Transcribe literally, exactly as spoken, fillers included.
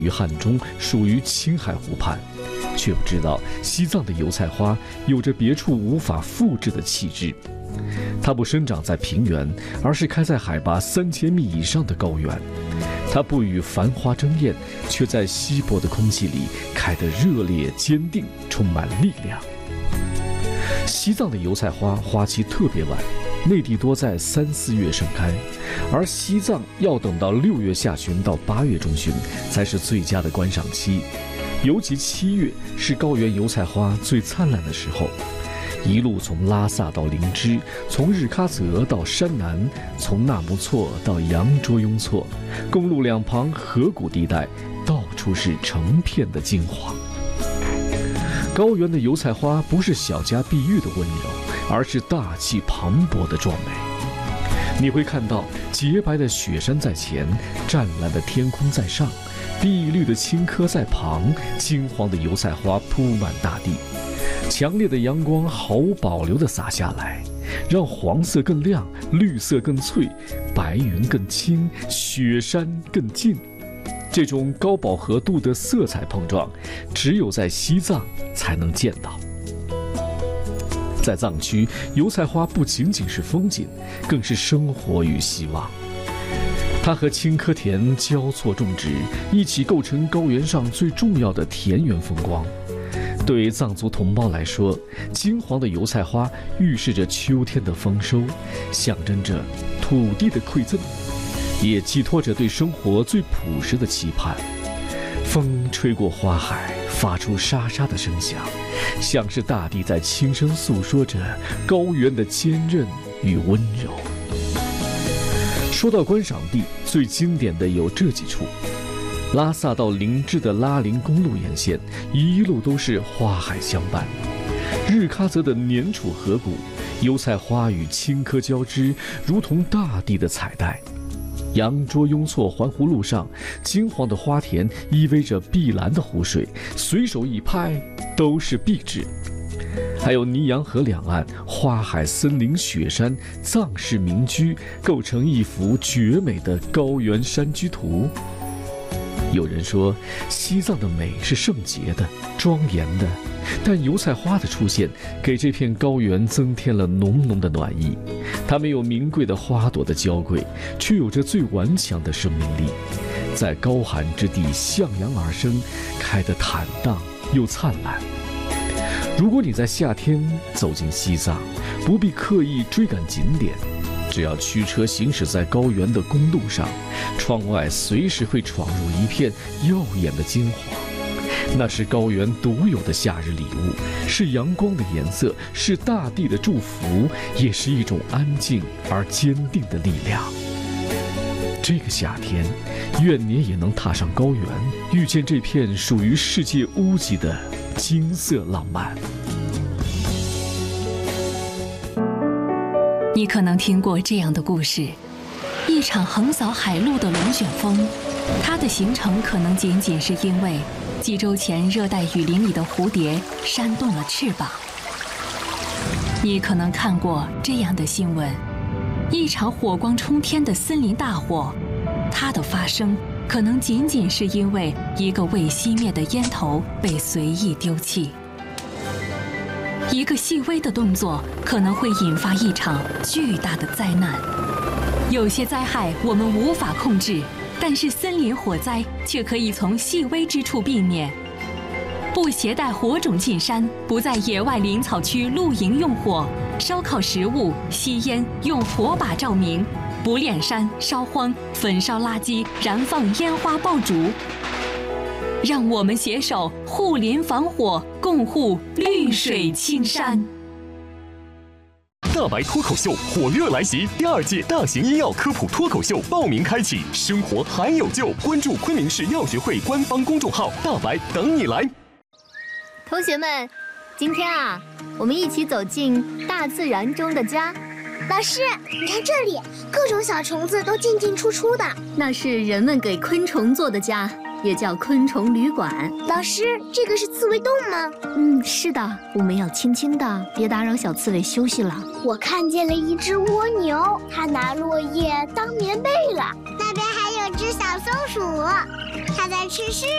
于汉中，属于青海湖畔，却不知道西藏的油菜花有着别处无法复制的气质。它不生长在平原，而是开在海拔三千米以上的高原。它不与繁花争艳，却在稀薄的空气里开得热烈坚定，充满力量。西藏的油菜花花期特别晚，内地多在三四月盛开，而西藏要等到六月下旬到八月中旬才是最佳的观赏期。尤其七月是高原油菜花最灿烂的时候。一路从拉萨到林芝，从日喀则到山南，从纳木错到羊卓雍措，公路两旁河谷地带，到处是成片的金黄。高原的油菜花不是小家碧玉的温柔，而是大气磅礴的壮美。你会看到洁白的雪山在前，湛蓝的天空在上，碧绿的青稞在旁，金黄的油菜花铺满大地。强烈的阳光毫无保留地洒下来，让黄色更亮，绿色更翠，白云更清，雪山更静。这种高饱和度的色彩碰撞，只有在西藏才能见到。在藏区，油菜花不仅仅是风景，更是生活与希望。它和青稞田交错种植，一起构成高原上最重要的田园风光。对藏族同胞来说，金黄的油菜花预示着秋天的丰收，象征着土地的馈赠，也寄托着对生活最朴实的期盼。风吹过花海，发出沙沙的声响，像是大地在轻声诉说着高原的坚韧与温柔。说到观赏地，最经典的有这几处。拉萨到林芝的拉林公路沿线，一路都是花海相伴。日喀则的年楚河谷，油菜花与青稞交织，如同大地的彩带。羊卓雍措环湖路上，金黄的花田依偎着碧蓝的湖水，随手一拍都是壁纸。还有尼洋河两岸，花海、森林、雪山、藏式民居，构成一幅绝美的高原山居图。有人说，西藏的美是圣洁的、庄严的，但油菜花的出现，给这片高原增添了浓浓的暖意。它没有名贵的花朵的娇贵，却有着最顽强的生命力，在高寒之地向阳而生，开得坦荡又灿烂。如果你在夏天走进西藏，不必刻意追赶景点，只要驱车行驶在高原的公路上，窗外随时会闯入一片耀眼的金黄。那是高原独有的夏日礼物，是阳光的颜色，是大地的祝福，也是一种安静而坚定的力量。这个夏天，愿你也能踏上高原，遇见这片属于世界屋脊的金色浪漫。 你可能听过这样的故事：一场横扫海陆的龙卷风，它的形成可能仅仅是因为几周前热带雨林里的蝴蝶扇动了翅膀。你可能看过这样的新闻：一场火光冲天的森林大火，它的发生可能仅仅是因为一个未熄灭的烟头被随意丢弃。一个细微的动作可能会引发一场巨大的灾难。有些灾害我们无法控制，但是森林火灾却可以从细微之处避免。不携带火种进山，不在野外林草区露营用火，烧烤食物、吸烟用火把照明，不炼山、烧荒、焚烧垃圾、燃放烟花爆竹。让我们携手护林防火，共护绿水青山。 大白脱口秀火热来袭，第二届大型医药科普脱口秀报名开启，生活还有救，关注昆明市药学会官方公众号，大白等你来。 同学们，今天啊，我们一起走进大自然中的家。 老师，你看这里，各种小虫子都进进出出的， 那是人们给昆虫做的家，也叫昆虫旅馆。 老师，这个是刺猬洞吗？ 嗯，是的，我们要轻轻的，别打扰小刺猬休息了。 我看见了一只蜗牛，它拿落叶当棉被了。 那边还有只小松鼠，它在吃柿